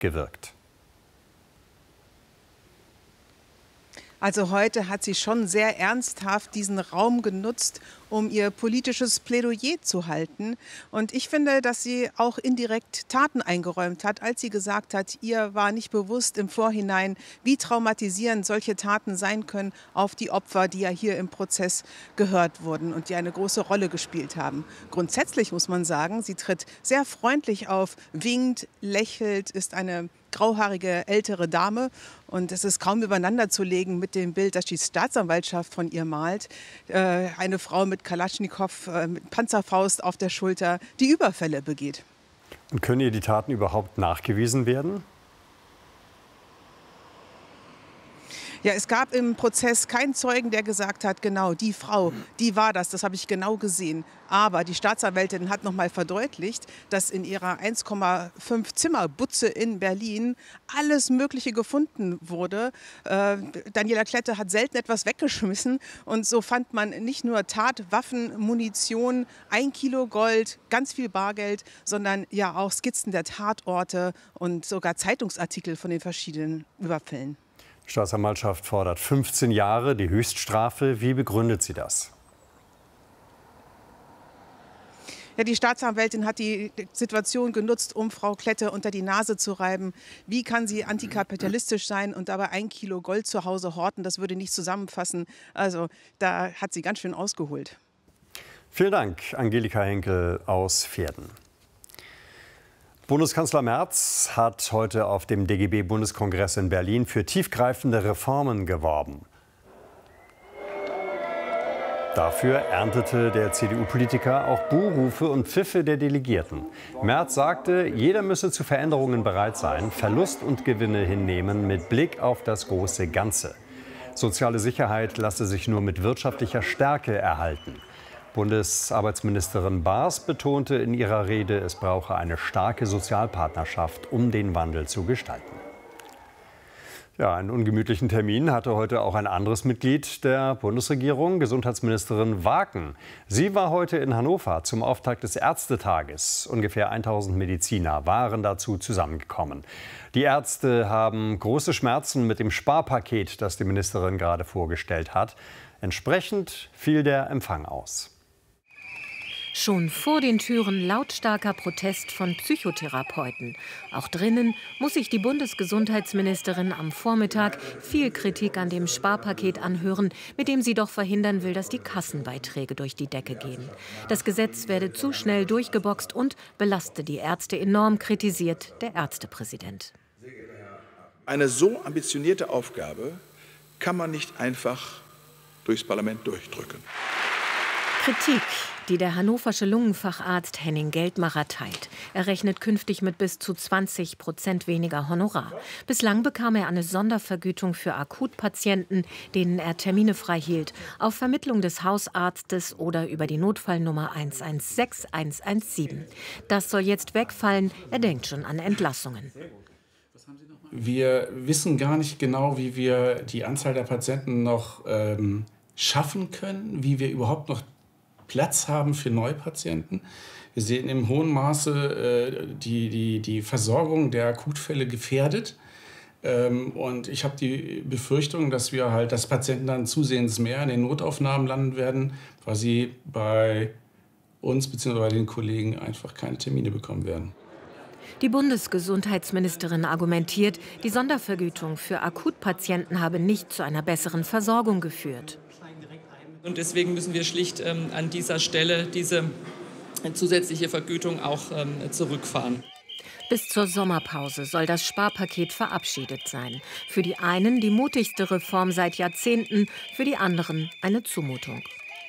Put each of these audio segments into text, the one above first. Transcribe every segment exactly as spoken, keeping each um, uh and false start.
gewirkt. Also heute hat sie schon sehr ernsthaft diesen Raum genutzt, um ihr politisches Plädoyer zu halten. Und ich finde, dass sie auch indirekt Taten eingeräumt hat, als sie gesagt hat, ihr war nicht bewusst im Vorhinein, wie traumatisierend solche Taten sein können auf die Opfer, die ja hier im Prozess gehört wurden und die eine große Rolle gespielt haben. Grundsätzlich muss man sagen, sie tritt sehr freundlich auf, winkt, lächelt, ist eine grauhaarige ältere Dame und es ist kaum übereinander zu legen mit dem Bild, das die Staatsanwaltschaft von ihr malt. Äh, eine Frau mit Kalaschnikow, äh, mit Panzerfaust auf der Schulter, die Überfälle begeht. Und können ihr die Taten überhaupt nachgewiesen werden? Ja, es gab im Prozess keinen Zeugen, der gesagt hat, genau, die Frau, die war das, das habe ich genau gesehen. Aber die Staatsanwältin hat noch mal verdeutlicht, dass in ihrer eins Komma fünf Zimmerbutze in Berlin alles Mögliche gefunden wurde. Äh, Daniela Klette hat selten etwas weggeschmissen. Und so fand man nicht nur Tatwaffen, Munition, ein Kilo Gold, ganz viel Bargeld, sondern ja auch Skizzen der Tatorte und sogar Zeitungsartikel von den verschiedenen Überfällen. Die Staatsanwaltschaft fordert fünfzehn Jahre, die Höchststrafe. Wie begründet sie das? Ja, die Staatsanwältin hat die Situation genutzt, um Frau Klette unter die Nase zu reiben. Wie kann sie antikapitalistisch sein und dabei ein Kilo Gold zu Hause horten? Das würde nicht zusammenfassen. Also da hat sie ganz schön ausgeholt. Vielen Dank, Angelika Henkel aus Verden. Bundeskanzler Merz hat heute auf dem D G B-Bundeskongress in Berlin für tiefgreifende Reformen geworben. Dafür erntete der C D U-Politiker auch Buhrufe und Pfiffe der Delegierten. Merz sagte, jeder müsse zu Veränderungen bereit sein, Verlust und Gewinne hinnehmen mit Blick auf das große Ganze. Soziale Sicherheit lasse sich nur mit wirtschaftlicher Stärke erhalten. Bundesarbeitsministerin Baas betonte in ihrer Rede, es brauche eine starke Sozialpartnerschaft, um den Wandel zu gestalten. Ja, einen ungemütlichen Termin hatte heute auch ein anderes Mitglied der Bundesregierung, Gesundheitsministerin Waken. Sie war heute in Hannover zum Auftakt des Ärztetages. Ungefähr tausend Mediziner waren dazu zusammengekommen. Die Ärzte haben große Schmerzen mit dem Sparpaket, das die Ministerin gerade vorgestellt hat. Entsprechend fiel der Empfang aus. Schon vor den Türen lautstarker Protest von Psychotherapeuten. Auch drinnen muss sich die Bundesgesundheitsministerin am Vormittag viel Kritik an dem Sparpaket anhören, mit dem sie doch verhindern will, dass die Kassenbeiträge durch die Decke gehen. Das Gesetz werde zu schnell durchgeboxt und belaste die Ärzte enorm, kritisiert der Ärztepräsident. Eine so ambitionierte Aufgabe kann man nicht einfach durchs Parlament durchdrücken. Kritik, die der hannoversche Lungenfacharzt Henning Geldmacher teilt. Er rechnet künftig mit bis zu zwanzig Prozent weniger Honorar. Bislang bekam er eine Sondervergütung für Akutpatienten, denen er Termine frei hielt, auf Vermittlung des Hausarztes oder über die Notfallnummer eins eins sechs eins eins sieben. Das soll jetzt wegfallen. Er denkt schon an Entlassungen. Wir wissen gar nicht genau, wie wir die Anzahl der Patienten noch ähm, schaffen können, wie wir überhaupt noch Platz haben für Neupatienten. Wir sehen im hohen Maße äh, die, die, die Versorgung der Akutfälle gefährdet. Ähm, und ich habe die Befürchtung, dass wir halt, dass Patienten dann zusehends mehr in den Notaufnahmen landen werden, weil sie bei uns bzw. bei den Kollegen einfach keine Termine bekommen werden. Die Bundesgesundheitsministerin argumentiert, die Sondervergütung für Akutpatienten habe nicht zu einer besseren Versorgung geführt. Und deswegen müssen wir schlicht ähm, an dieser Stelle diese zusätzliche Vergütung auch ähm, zurückfahren. Bis zur Sommerpause soll das Sparpaket verabschiedet sein. Für die einen die mutigste Reform seit Jahrzehnten, für die anderen eine Zumutung.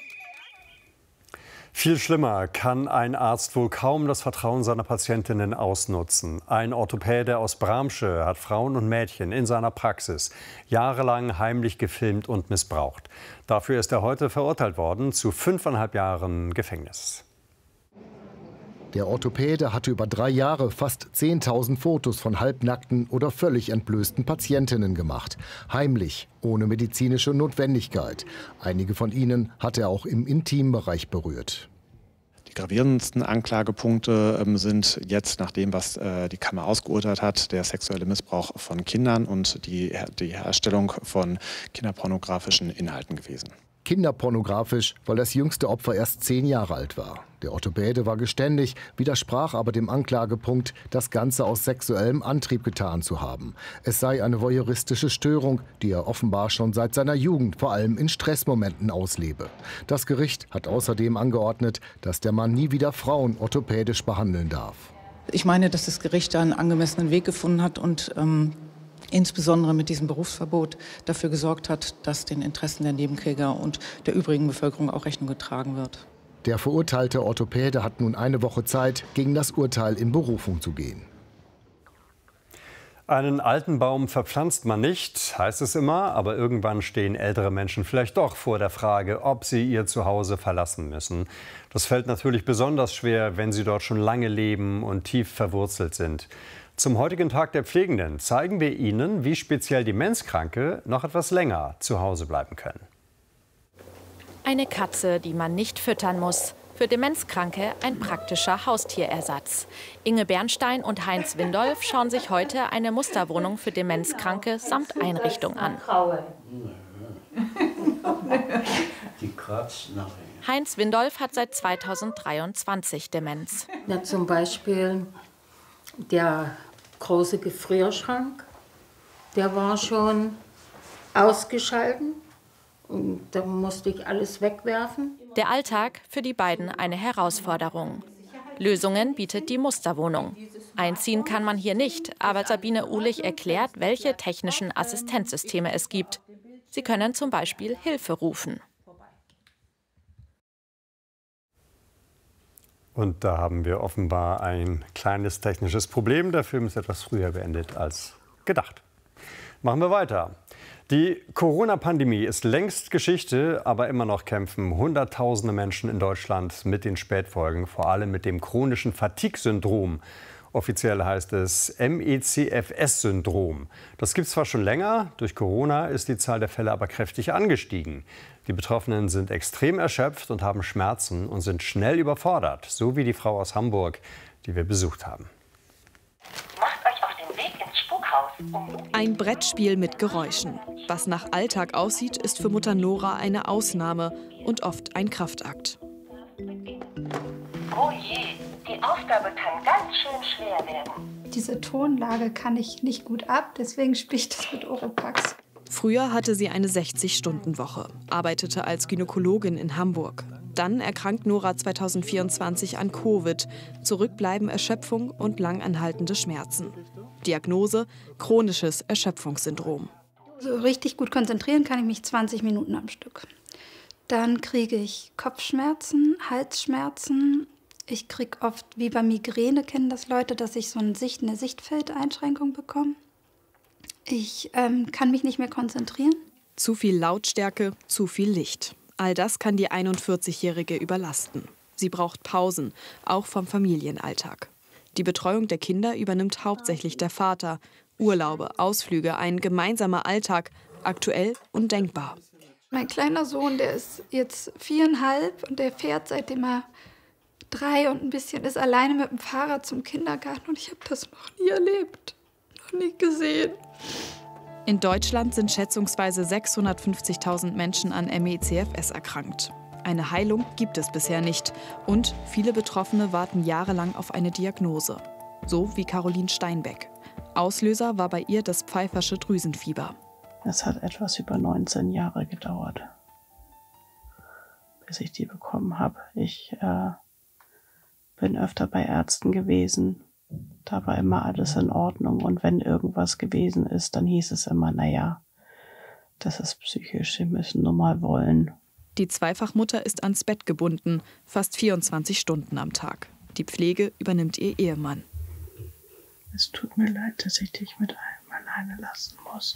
Viel schlimmer kann ein Arzt wohl kaum das Vertrauen seiner Patientinnen ausnutzen. Ein Orthopäde aus Bramsche hat Frauen und Mädchen in seiner Praxis jahrelang heimlich gefilmt und missbraucht. Dafür ist er heute verurteilt worden zu fünfeinhalb Jahren Gefängnis. Der Orthopäde hatte über drei Jahre fast zehntausend Fotos von halbnackten oder völlig entblößten Patientinnen gemacht. Heimlich, ohne medizinische Notwendigkeit. Einige von ihnen hat er auch im Intimbereich berührt. Die gravierendsten Anklagepunkte ähm, sind jetzt, nach dem, was äh, die Kammer ausgeurteilt hat, der sexuelle Missbrauch von Kindern und die, die Herstellung von kinderpornografischen Inhalten gewesen. Kinderpornografisch, weil das jüngste Opfer erst zehn Jahre alt war. Der Orthopäde war geständig, widersprach aber dem Anklagepunkt, das Ganze aus sexuellem Antrieb getan zu haben. Es sei eine voyeuristische Störung, die er offenbar schon seit seiner Jugend vor allem in Stressmomenten auslebe. Das Gericht hat außerdem angeordnet, dass der Mann nie wieder Frauen orthopädisch behandeln darf. Ich meine, dass das Gericht da einen angemessenen Weg gefunden hat und ähm insbesondere mit diesem Berufsverbot dafür gesorgt hat, dass den Interessen der Nebenkläger und der übrigen Bevölkerung auch Rechnung getragen wird. Der verurteilte Orthopäde hat nun eine Woche Zeit, gegen das Urteil in Berufung zu gehen. Einen alten Baum verpflanzt man nicht, heißt es immer, aber irgendwann stehen ältere Menschen vielleicht doch vor der Frage, ob sie ihr Zuhause verlassen müssen. Das fällt natürlich besonders schwer, wenn sie dort schon lange leben und tief verwurzelt sind. Zum heutigen Tag der Pflegenden zeigen wir Ihnen, wie speziell Demenzkranke noch etwas länger zu Hause bleiben können. Eine Katze, die man nicht füttern muss. Für Demenzkranke ein praktischer Haustierersatz. Inge Bernstein und Heinz Windolf schauen sich heute eine Musterwohnung für Demenzkranke samt Einrichtung an. Heinz Windolf hat seit zweitausenddreiundzwanzig Demenz. Ja, zum Beispiel der große Gefrierschrank, der war schon ausgeschalten und da musste ich alles wegwerfen. Der Alltag für die beiden eine Herausforderung. Lösungen bietet die Musterwohnung. Einziehen kann man hier nicht, aber Sabine Uhlich erklärt, welche technischen Assistenzsysteme es gibt. Sie können zum Beispiel Hilfe rufen. Und da haben wir offenbar ein kleines technisches Problem. Der Film ist etwas früher beendet als gedacht. Machen wir weiter. Die Corona-Pandemie ist längst Geschichte, aber immer noch kämpfen Hunderttausende Menschen in Deutschland mit den Spätfolgen, vor allem mit dem chronischen Fatigue-Syndrom. Offiziell heißt es M E C F S-Syndrom. Das gibt es zwar schon länger, durch Corona ist die Zahl der Fälle aber kräftig angestiegen. Die Betroffenen sind extrem erschöpft und haben Schmerzen und sind schnell überfordert, so wie die Frau aus Hamburg, die wir besucht haben. Macht euch auf den Weg ins Spukhaus. Ein Brettspiel mit Geräuschen. Was nach Alltag aussieht, ist für Mutter Nora eine Ausnahme und oft ein Kraftakt. Oh je, die Aufgabe kann ganz schön schwer werden. Diese Tonlage kann ich nicht gut ab, deswegen spiele ich das mit Oropax. Früher hatte sie eine sechzig-Stunden-Woche, arbeitete als Gynäkologin in Hamburg. Dann erkrankt Nora zweitausendvierundzwanzig an Covid. Zurück bleiben Erschöpfung und langanhaltende Schmerzen. Diagnose: chronisches Erschöpfungssyndrom. So richtig gut konzentrieren kann ich mich zwanzig Minuten am Stück. Dann kriege ich Kopfschmerzen, Halsschmerzen. Ich kriege oft, wie bei Migräne, kennen das Leute, dass ich so eine, Sicht, eine Sichtfeldeinschränkung bekomme. Ich ähm, kann mich nicht mehr konzentrieren. Zu viel Lautstärke, zu viel Licht. All das kann die einundvierzigjährige überlasten. Sie braucht Pausen, auch vom Familienalltag. Die Betreuung der Kinder übernimmt hauptsächlich der Vater. Urlaube, Ausflüge, ein gemeinsamer Alltag, aktuell undenkbar. Mein kleiner Sohn, der ist jetzt viereinhalb und der fährt, seitdem er drei und ein bisschen ist, alleine mit dem Fahrrad zum Kindergarten. Und ich habe das noch nie erlebt, noch nie gesehen. In Deutschland sind schätzungsweise sechshundertfünfzigtausend Menschen an M E C F S erkrankt. Eine Heilung gibt es bisher nicht. Und viele Betroffene warten jahrelang auf eine Diagnose. So wie Caroline Steinbeck. Auslöser war bei ihr das Pfeiffersche Drüsenfieber. Es hat etwas über neunzehn Jahre gedauert, bis ich die bekommen habe. Ich äh, bin öfter bei Ärzten gewesen. Da war immer alles in Ordnung. Und wenn irgendwas gewesen ist, dann hieß es immer, naja, das ist psychisch, Sie müssen nur mal wollen. Die Zweifachmutter ist ans Bett gebunden, fast vierundzwanzig Stunden am Tag. Die Pflege übernimmt ihr Ehemann. Es tut mir leid, dass ich dich mit allem alleine lassen muss.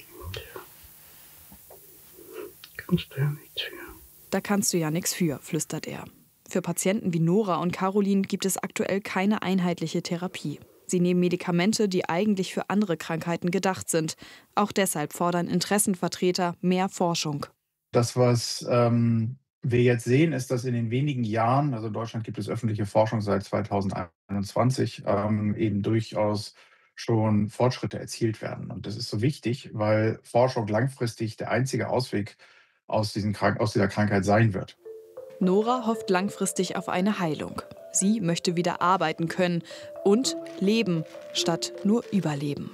Kannst du ja nichts für. Da kannst du ja nichts für, flüstert er. Für Patienten wie Nora und Caroline gibt es aktuell keine einheitliche Therapie. Sie nehmen Medikamente, die eigentlich für andere Krankheiten gedacht sind. Auch deshalb fordern Interessenvertreter mehr Forschung. Das, was ähm, wir jetzt sehen, ist, dass in den wenigen Jahren, also in Deutschland gibt es öffentliche Forschung seit zweitausendeinundzwanzig, ähm, eben durchaus schon Fortschritte erzielt werden. Und das ist so wichtig, weil Forschung langfristig der einzige Ausweg aus, diesen Krank aus dieser Krankheit sein wird. Nora hofft langfristig auf eine Heilung. Sie möchte wieder arbeiten können und leben, statt nur überleben.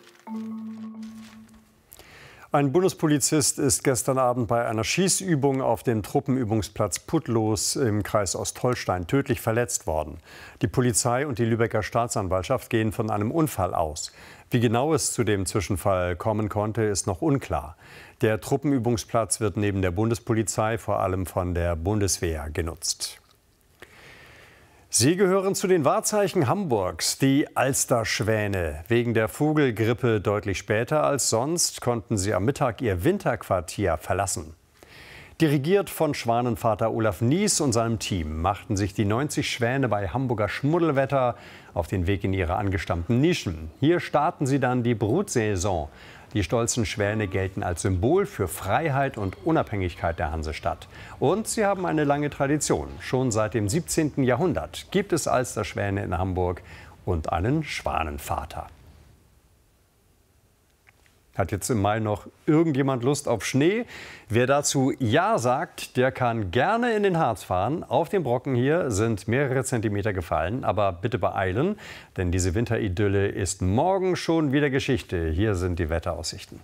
Ein Bundespolizist ist gestern Abend bei einer Schießübung auf dem Truppenübungsplatz Putlos im Kreis Ostholstein tödlich verletzt worden. Die Polizei und die Lübecker Staatsanwaltschaft gehen von einem Unfall aus. Wie genau es zu dem Zwischenfall kommen konnte, ist noch unklar. Der Truppenübungsplatz wird neben der Bundespolizei vor allem von der Bundeswehr genutzt. Sie gehören zu den Wahrzeichen Hamburgs, die Alsterschwäne. Wegen der Vogelgrippe deutlich später als sonst konnten sie am Mittag ihr Winterquartier verlassen. Dirigiert von Schwanenvater Olaf Nies und seinem Team machten sich die neunzig Schwäne bei Hamburger Schmuddelwetter auf den Weg in ihre angestammten Nischen. Hier starten sie dann die Brutsaison. Die stolzen Schwäne gelten als Symbol für Freiheit und Unabhängigkeit der Hansestadt. Und sie haben eine lange Tradition. Schon seit dem siebzehnten Jahrhundert gibt es Alsterschwäne in Hamburg und einen Schwanenvater. Hat jetzt im Mai noch irgendjemand Lust auf Schnee? Wer dazu Ja sagt, der kann gerne in den Harz fahren. Auf dem Brocken hier sind mehrere Zentimeter gefallen, aber bitte beeilen, denn diese Winteridylle ist morgen schon wieder Geschichte. Hier sind die Wetteraussichten.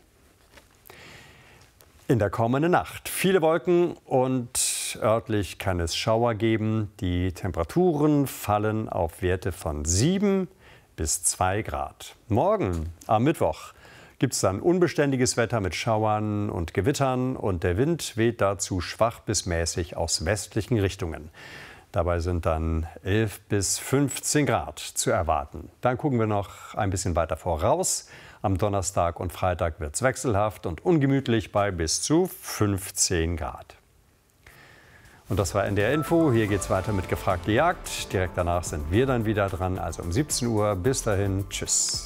In der kommenden Nacht viele Wolken und örtlich kann es Schauer geben. Die Temperaturen fallen auf Werte von sieben bis zwei Grad. Morgen am Mittwoch gibt es dann unbeständiges Wetter mit Schauern und Gewittern und der Wind weht dazu schwach bis mäßig aus westlichen Richtungen. Dabei sind dann elf bis fünfzehn Grad zu erwarten. Dann gucken wir noch ein bisschen weiter voraus. Am Donnerstag und Freitag wird es wechselhaft und ungemütlich bei bis zu fünfzehn Grad. Und das war N D R Info. Hier geht es weiter mit Gefragt gejagt. Direkt danach sind wir dann wieder dran, also um siebzehn Uhr. Bis dahin, tschüss.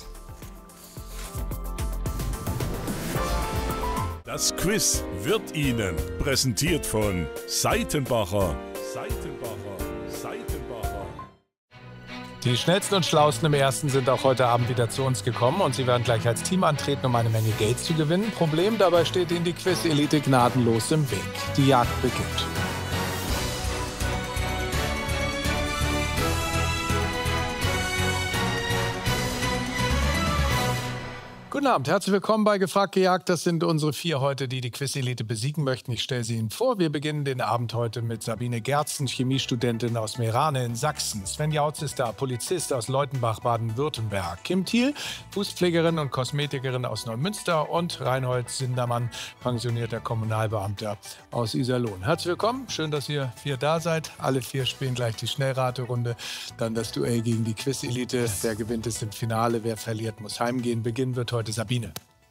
Das Quiz wird Ihnen präsentiert von Seitenbacher. Seitenbacher, Seitenbacher. Die schnellsten und schlausten im Ersten sind auch heute Abend wieder zu uns gekommen und sie werden gleich als Team antreten, um eine Menge Geld zu gewinnen. Problem, dabei steht Ihnen die Quiz-Elite gnadenlos im Weg. Die Jagd beginnt. Guten Abend, herzlich willkommen bei Gefragt gejagt. Das sind unsere vier heute, die die Quiz-Elite besiegen möchten. Ich stelle sie Ihnen vor. Wir beginnen den Abend heute mit Sabine Gerzen, Chemiestudentin aus Meerane in Sachsen. Sven Jautz ist da, Polizist aus Leutenbach, Baden-Württemberg. Kim Thiel, Fußpflegerin und Kosmetikerin aus Neumünster. Und Reinhold Sindermann, pensionierter Kommunalbeamter aus Iserlohn. Herzlich willkommen, schön, dass ihr vier da seid. Alle vier spielen gleich die Schnellraterunde. Dann das Duell gegen die Quiz-Elite. Wer gewinnt, ist im Finale. Wer verliert, muss heimgehen. Beginn wird heute Sabine.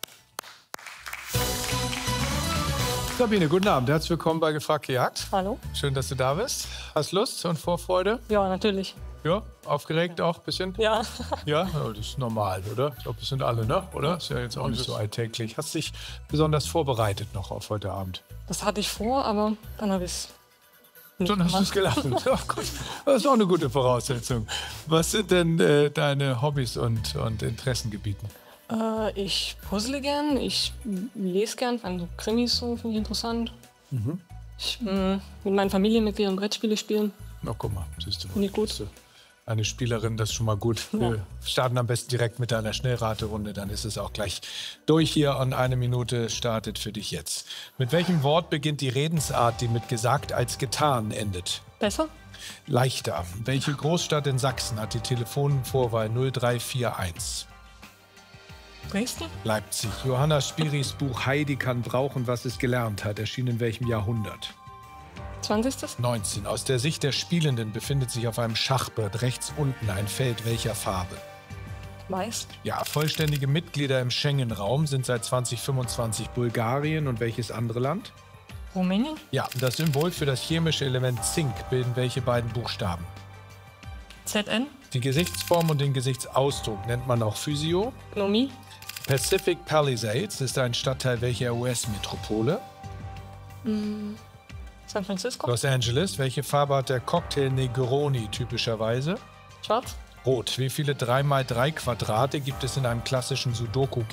Sabine, guten Abend. Herzlich willkommen bei Gefragt gejagt. Hallo. Schön, dass du da bist. Hast Lust und Vorfreude? Ja, natürlich. Ja, aufgeregt auch ein bisschen? Ja. Ja, das ist normal, oder? Ich glaube, das sind alle, ne? Oder? Ist ja jetzt auch nicht so alltäglich. Hast dich besonders vorbereitet noch auf heute Abend? Das hatte ich vor, aber dann habe ich es Dann hast du es gelassen. Ach gut. Das ist auch eine gute Voraussetzung. Was sind denn äh, deine Hobbys und, und Interessengebieten? Äh, ich puzzle gern, ich lese gern, vor allem so Krimis so, finde ich interessant. Mhm. Ich mh, mit meinen Familienmitgliedern Brettspiele spielen. Na, guck mal, siehst du. Finde ich gut. Eine Spielerin, das ist schon mal gut. Ja. Wir starten am besten direkt mit einer Schnellraterunde, dann ist es auch gleich durch hier und eine Minute startet für dich jetzt. Mit welchem Wort beginnt die Redensart, die mit gesagt als getan endet? Besser? Leichter. Welche Großstadt in Sachsen hat die Telefonvorwahl null drei vier eins? Dresden? Leipzig. Johanna Spiris Buch Heidi kann brauchen, was es gelernt hat, erschien in welchem Jahrhundert? zwanzigsten neunzehn. Aus der Sicht der Spielenden befindet sich auf einem Schachbrett rechts unten ein Feld welcher Farbe? Weiß. Ja, vollständige Mitglieder im Schengen-Raum sind seit zweitausendfünfundzwanzig Bulgarien und welches andere Land? Rumänien? Ja, das Symbol für das chemische Element Zink bilden welche beiden Buchstaben? Z N? Die Gesichtsform und den Gesichtsausdruck nennt man auch Physio. Gnomie? Pacific Palisades ist ein Stadtteil welcher U S-Metropole? Hm, San Francisco. Los Angeles. Welche Farbe hat der Cocktail Negroni typischerweise? Schwarz. Rot. Wie viele drei mal drei Quadrate gibt es in einem klassischen Sudoku?